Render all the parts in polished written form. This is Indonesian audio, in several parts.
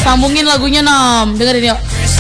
sambungin lagunya Nom. Dengerin yuk.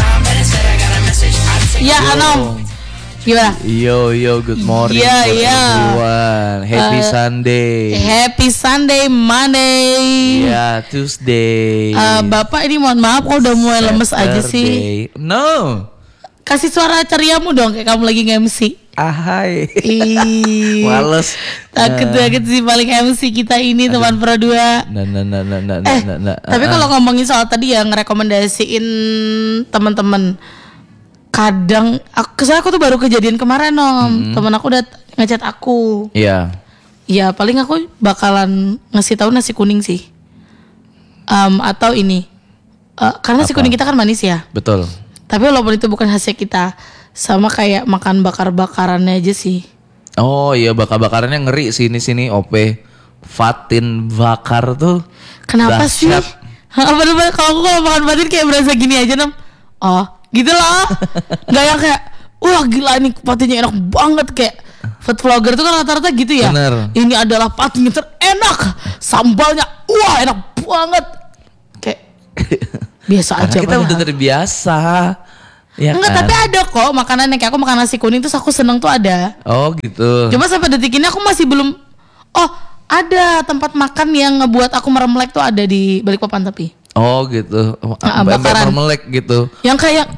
Ya Nom. Gimana? Yo, good morning everyone. Happy Sunday. Happy Sunday, Monday. Ya, Tuesday. Bapak ini mohon maaf kok udah mulai lemes aja sih. No. Kasih suara ceriamu dong kayak kamu lagi nge-MC. Ahai. Males. Takut sih paling MC kita ini teman Pro 2. Tapi kalau ngomongin soal tadi yang ngerekomendasiin teman-teman, kadang aku tuh baru kejadian kemarin teman aku udah ngechat aku. Iya. Ya paling aku bakalan ngasih tahu nasi kuning sih. Atau ini. Karena nasi kuning kita kan manis ya. Betul. Tapi walaupun itu bukan hasil kita, sama kayak makan bakar-bakarannya aja sih. Oh iya, bakar-bakarannya ngeri sini OP. Fatin bakar tuh. Kenapa sih? Bener-bener kalau makan fatin kayak berasa gini aja Oh gitu loh. Gak yang kayak wah gila ini patinnya enak banget. Kayak food vlogger tuh kan rata-rata gitu ya. Bener. Ini adalah patin yang terenak, sambalnya wah enak banget. Kayak biasa aja. Kita udah terbiasa. Ya enggak kan? Tapi ada kok makanan yang kayak aku makan nasi kuning terus aku seneng tuh ada. Oh gitu. Cuma sampai detik ini aku masih belum. Oh ada tempat makan yang ngebuat aku meremlek tuh ada di Balikpapan tapi. Oh gitu. Bakaran mermelek gitu. Yang kayak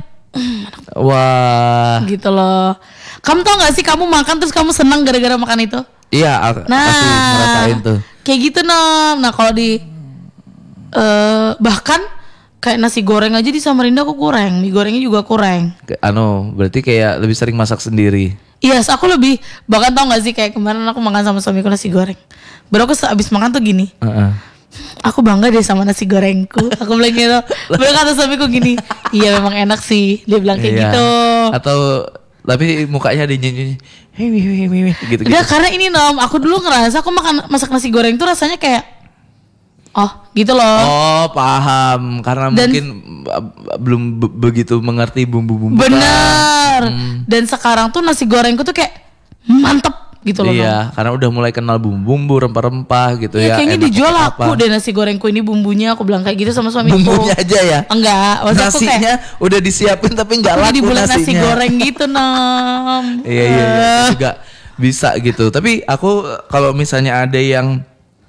wah. Gitu loh. Kamu tau gak sih kamu makan terus kamu senang gara-gara makan itu? Iya. Pasti ngerasain tuh. Kayak gitu Nah kalau di bahkan kayak nasi goreng aja di Samarinda aku kurang, mie gorengnya juga kurang. Berarti kayak lebih sering masak sendiri. Iya, aku lebih bahkan tau gak sih kayak kemarin aku makan sama suamiku nasi goreng. Baru aku abis makan tuh gini. Aku bangga deh sama nasi gorengku. Aku bilang gitu. Baru kata suamiku gini. Iya memang enak sih. Dia bilang kayak gitu. Atau tapi mukanya ada nyanyi gitu. Udah karena ini aku dulu ngerasa aku masak nasi goreng tuh rasanya kayak gitu loh. Oh paham. Karena mungkin belum begitu mengerti bumbu-bumbu. Benar. Dan sekarang tuh nasi gorengku tuh kayak mantep gitu loh. Iya, karena udah mulai kenal bumbu-bumbu, rempah-rempah gitu ya. Kayaknya dijual aku deh nasi gorengku ini bumbunya. Aku bilang kayak gitu sama suamiku. Bumbunya aja ya? Enggak, nasinya kayak, udah disiapin tapi nggak laku nasinya. Nasi goreng gitu Iya juga bisa gitu. Tapi aku kalau misalnya ada yang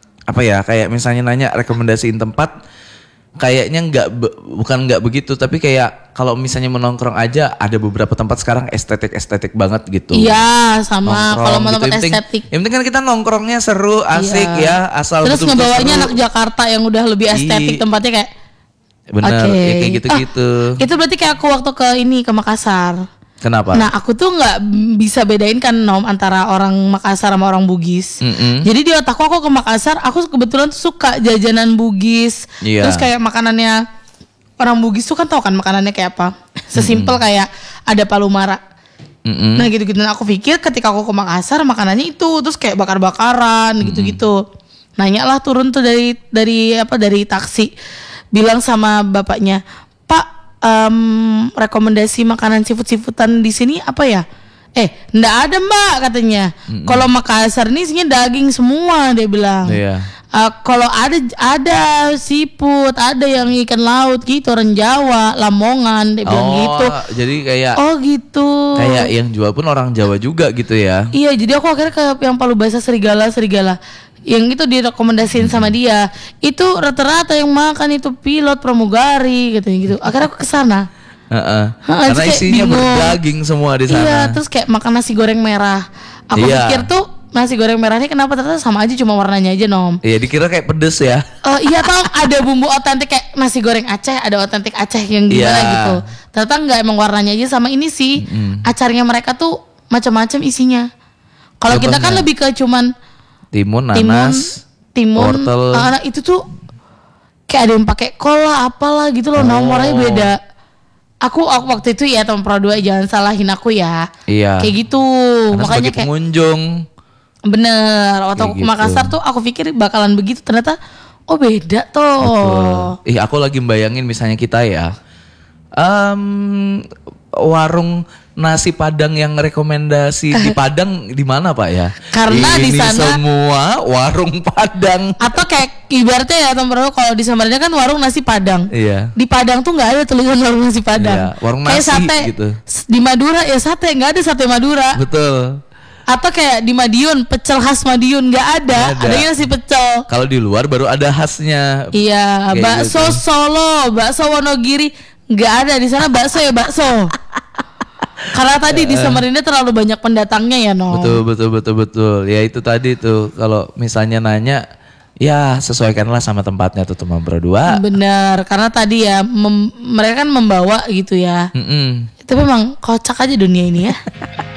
kayak misalnya nanya rekomendasiin tempat, kayaknya bukan nggak begitu, tapi kayak kalau misalnya menongkrong aja ada beberapa tempat sekarang estetik banget gitu. Iya sama kalau mau tempat gitu. estetik. Yang penting kan kita nongkrongnya seru, asik ya, asal terus ngebawanya anak Jakarta yang udah lebih estetik tempatnya kayak. Bener, ya kayak gitu-gitu. Itu berarti kayak aku waktu ke Makassar. Kenapa? Nah aku tuh nggak bisa bedain kan antara orang Makassar sama orang Bugis. Jadi di otakku aku ke Makassar, aku kebetulan tuh suka jajanan Bugis. Terus kayak makanannya orang Bugis tuh kan tau kan makanannya kayak apa. Sesimpel kayak ada palu mara. Nah gitu-gitu. Nah aku pikir ketika aku ke Makassar makanannya itu terus kayak bakar-bakaran gitu-gitu. Nanya lah turun tuh dari taksi, bilang sama bapaknya, Pak. Rekomendasi makanan seafood-seafoodan di sini apa ya? Nggak ada Mbak katanya. Kalau Makassar ini isinya daging semua dia bilang. Kalau ada seafood, ada yang ikan laut gitu, orang Jawa, Lamongan dia bilang gitu. Jadi kayak gitu. Kayak yang jual pun orang Jawa juga gitu ya. Iya, jadi aku akhirnya ke yang Palu Basah serigala. Yang itu direkomendasiin sama dia. Itu rata-rata yang makan itu pilot pramugari gitu. Akhirnya aku kesana. Karena isinya berdaging semua di sana. Iya, terus kayak makan nasi goreng merah. Aku pikir tuh nasi goreng merahnya kenapa ternyata sama aja, cuma warnanya aja Iya, dikira kayak pedes ya. Iya tau ada bumbu otentik kayak nasi goreng Aceh, ada otentik Aceh yang gimana gitu. Ternyata enggak, emang warnanya aja sama ini sih. Acaranya mereka tuh macam-macam isinya. Kalau kita kan lebih ke cuman timun, nanas, wortel. Itu tuh kayak ada yang pakai kol lah, apalah gitu loh. Nomornya beda. Aku waktu itu ya teman Pro 2, jangan salahin aku ya. Iya. Kayak gitu. Karena makanya kayak pengunjung. Bener. Waktu aku ke Makassar tuh aku pikir bakalan begitu, ternyata beda tuh. Betul. Aku lagi membayangin misalnya kita ya Warung nasi Padang yang rekomendasi di Padang di mana Pak ya? Karena di sana semua warung Padang. Atau kayak ibaratnya ya teman-teman, kalau di Samarinda kan warung nasi Padang. Iya. Di Padang tuh nggak ada tulisan warung nasi Padang. Iya, warung kayak nasi sate gitu. Di Madura ya sate, nggak ada sate Madura. Betul. Atau kayak di Madiun, pecel khas Madiun nggak ada. Adanya nasi pecel. Kalau di luar baru ada khasnya. Iya, kayak bakso gitu. Solo, bakso Wonogiri nggak ada. Di sana bakso ya bakso. Karena tadi di Samarinda terlalu banyak pendatangnya ya, no. Betul. Ya itu tadi tuh, kalau misalnya nanya, ya sesuaikanlah sama tempatnya tuh teman berdua. Bener, karena tadi ya mereka kan membawa gitu ya. Tapi memang kocak aja dunia ini ya.